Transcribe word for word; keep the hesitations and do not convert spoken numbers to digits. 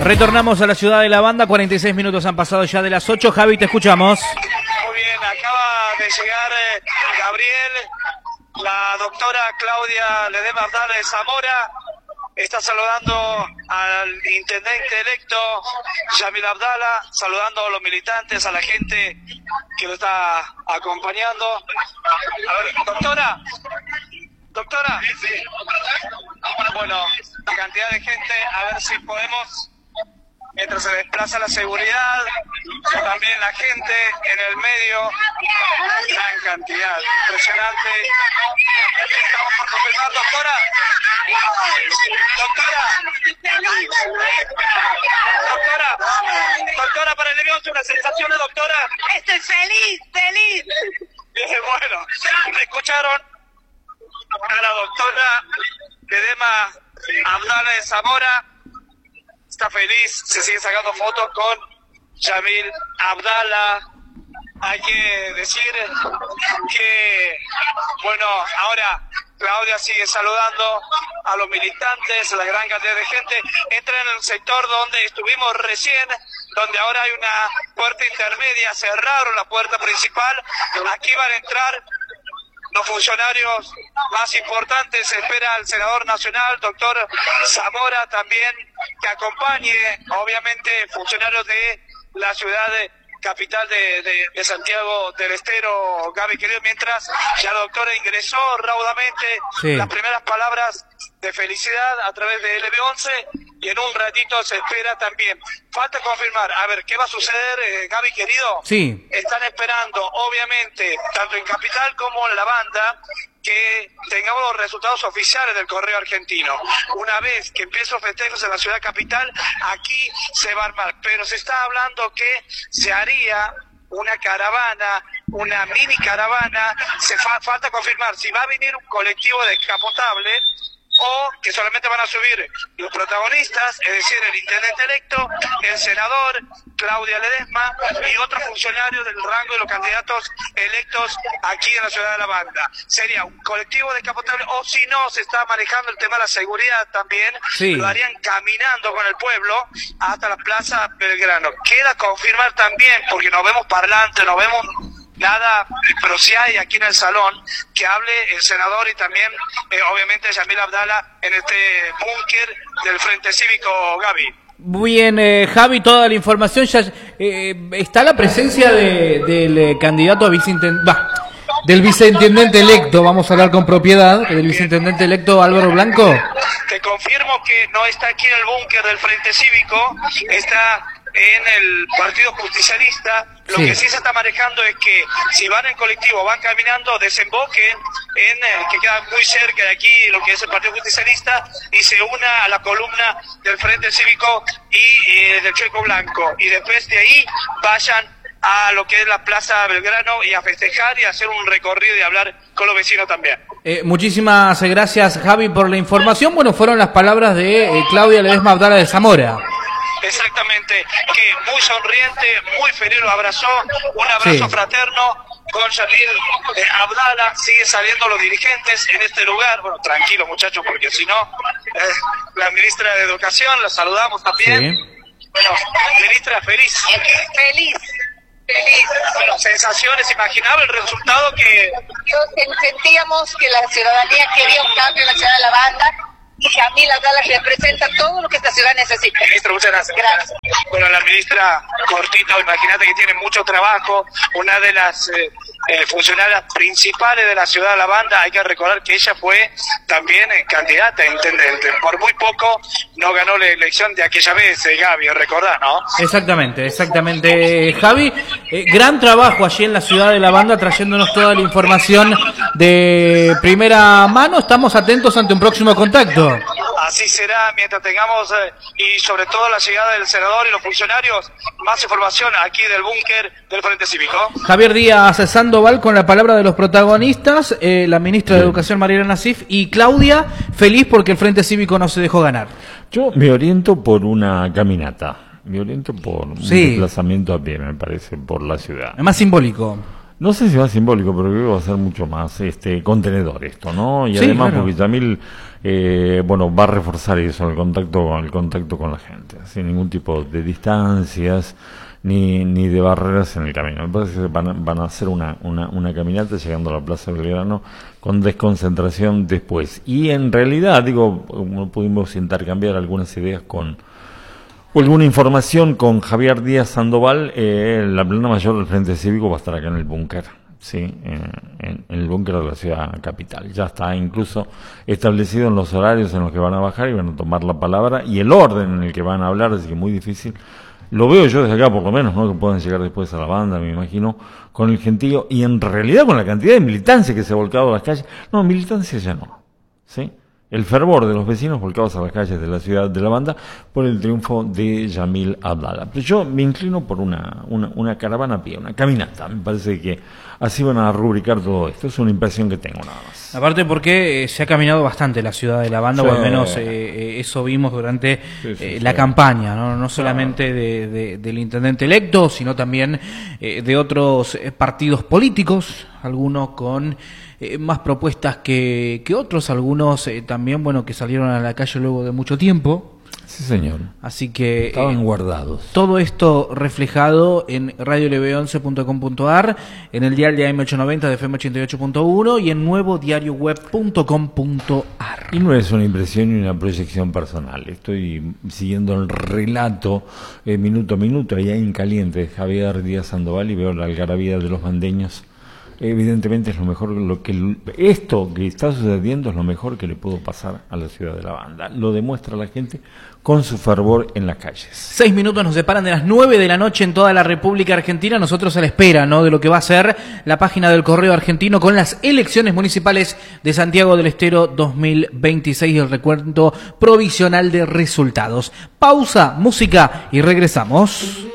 Retornamos a la ciudad de la banda, cuarenta y seis minutos han pasado ya de las ocho. Javi, te escuchamos. Muy bien, acaba de llegar eh, Gabriel, la doctora Claudia Ledesma Abdala de Zamora, está saludando al intendente electo, Yamil Abdala, saludando a los militantes, a la gente que lo está acompañando. A ver, doctora, doctora, bueno, la cantidad de gente, a ver si podemos... Mientras se desplaza la seguridad, también la gente en el medio, gran cantidad, impresionante. Estamos por confirmar, doctora. Doctora. Doctora. Doctora, para el evento, una sensación, doctora. Estoy feliz, feliz. Bien, bueno, escucharon a la doctora Ledesma Abdala de Zamora. Está feliz, se sigue sacando fotos con Yamil Abdala. Hay que decir que, bueno, ahora Claudia sigue saludando a los militantes, a la gran cantidad de gente. Entra en el sector donde estuvimos recién, donde ahora hay una puerta intermedia, cerraron la puerta principal. Aquí van a entrar los funcionarios más importantes. Se espera el senador nacional, doctor Zamora, también, que acompañe, obviamente, funcionarios de la ciudad de, capital de, de, de Santiago del Estero, Gaby querido, mientras ya la doctora ingresó raudamente, sí, las primeras palabras de felicidad a través de L B once, y en un ratito se espera también. Falta confirmar, a ver, ¿qué va a suceder, eh, Gaby querido? Sí. Están esperando, obviamente, tanto en Capital como en la banda, que tengamos los resultados oficiales del correo argentino. Una vez que empiecen los festejos en la ciudad capital, aquí se va a armar. Pero se está hablando que se haría una caravana, una mini caravana. Se fa falta confirmar si va a venir un colectivo descapotable o que solamente van a subir los protagonistas, es decir, el intendente electo, el senador Claudia Ledesma y otros funcionarios del rango de los candidatos electos aquí en la ciudad de la banda. Sería un colectivo descapotable, o si no, se está manejando el tema de la seguridad también, sí, lo harían caminando con el pueblo hasta la Plaza Belgrano. Queda confirmar también, porque nos vemos parlantes, nos vemos nada, pero si hay aquí en el salón que hable el senador y también eh, obviamente Yamil Abdala en este búnker del Frente Cívico. Gaby. Muy bien, eh, Javi, toda la información ya eh, está la presencia de, del eh, candidato a viceintendente, del viceintendente electo, vamos a hablar con propiedad, del viceintendente electo Álvaro Blanco. Te confirmo que no está aquí en el búnker del Frente Cívico, está en el Partido Justicialista. Lo sí. que sí se está manejando es que si van en colectivo, van caminando, desemboquen en, eh, que queda muy cerca de aquí lo que es el Partido Justicialista, y se una a la columna del Frente Cívico y eh, del Chueco Blanco, y después de ahí vayan a lo que es la Plaza Belgrano y a festejar y a hacer un recorrido y hablar con los vecinos también. Eh, muchísimas gracias, Javi, por la información. Bueno, fueron las palabras de eh, Claudia Ledesma Abdala de Zamora. Exactamente, que muy sonriente, muy feliz, lo abrazó, un abrazo sí. fraterno con Yamil eh, Abdala. Sigue saliendo los dirigentes en este lugar. Bueno, tranquilo muchachos, porque si no, eh, la ministra de Educación, la saludamos también. Sí. Bueno, ministra, feliz. Feliz. Feliz. Bueno, sensaciones, imaginaba el resultado que... Sentíamos que la ciudadanía quería un cambio en la ciudad de la banda, y Yamil Abdala representa todo lo que esta ciudad necesita. Ministra, muchas gracias. Gracias. Bueno, la ministra, cortito, imagínate que tiene mucho trabajo, una de las eh, eh, funcionarias principales de la ciudad de la banda. Hay que recordar que ella fue también eh, candidata a intendente. Por muy poco no ganó la elección de aquella vez, eh, Gaby, recordá, ¿no? Exactamente, exactamente, Javi. Eh, gran trabajo allí en la ciudad de la banda, trayéndonos toda la información de primera mano. Estamos atentos ante un próximo contacto. Así será, mientras tengamos, eh, y sobre todo la llegada del senador y los funcionarios, más información aquí del búnker del Frente Cívico. Javier Díaz Sandoval con la palabra de los protagonistas, eh, la ministra de Educación Mariela Nasif y Claudia, feliz porque el Frente Cívico no se dejó ganar. Yo me oriento por una caminata, me oriento por un sí. desplazamiento a pie, me parece, por la ciudad. Es más simbólico. No sé si va simbólico, pero creo que va a ser mucho más este contenedor esto, ¿no? Y Sí, además claro. porque Yamil, eh, bueno, va a reforzar eso, el contacto, el contacto con la gente, sin ningún tipo de distancias ni, ni de barreras en el camino. Me parece que van a, van a hacer una, una, una caminata llegando a la Plaza Belgrano con desconcentración después. Y en realidad, digo, pudimos intercambiar algunas ideas con o alguna información con Javier Díaz Sandoval. Eh, la plana mayor del Frente Cívico va a estar acá en el búnker, sí, eh, en, en el búnker de la ciudad capital. Ya está incluso establecido en los horarios en los que van a bajar y van a tomar la palabra y el orden en el que van a hablar, así que muy difícil. Lo veo yo desde acá por lo menos, ¿no? Que puedan llegar después a la banda, me imagino, con el gentío y en realidad con la cantidad de militancia que se ha volcado a las calles. No, militancia ya no, ¿sí? El fervor de los vecinos volcados a las calles de la ciudad de la banda por el triunfo de Yamil Abdala. Pero yo me inclino por una, una, una caravana a pie, una caminata. Me parece que así van a rubricar todo esto. Es una impresión que tengo nada más. Aparte porque eh, se ha caminado bastante la ciudad de la banda, Sí. o al menos eh, eh, eso vimos durante Sí, sí, eh, sí. la campaña, no, no solamente de, de- del intendente electo, sino también eh, de otros eh, partidos políticos, algunos con eh, más propuestas que, que otros, algunos eh, también, bueno, que salieron a la calle luego de mucho tiempo. Sí, señor. Así que Estaban eh, guardados. todo esto reflejado en radio l v once punto com punto a r, en el dial de A M ochocientos noventa de F M ochenta y ocho punto uno y en nuevo diario web punto com punto a r. Y no es una impresión ni una proyección personal. Estoy siguiendo el relato eh, minuto a minuto, allá en caliente, de Javier Díaz Sandoval, y veo la algarabía de los bandeños. Evidentemente es lo mejor, lo que esto que está sucediendo es lo mejor que le pudo pasar a la ciudad de la banda. Lo demuestra la gente con su fervor en las calles. Seis minutos nos separan de las nueve de la noche en toda la República Argentina. Nosotros a la espera, ¿no?, de lo que va a ser la página del Correo Argentino con las elecciones municipales de Santiago del Estero dos mil veintiséis y el recuento provisional de resultados. Pausa, música y regresamos.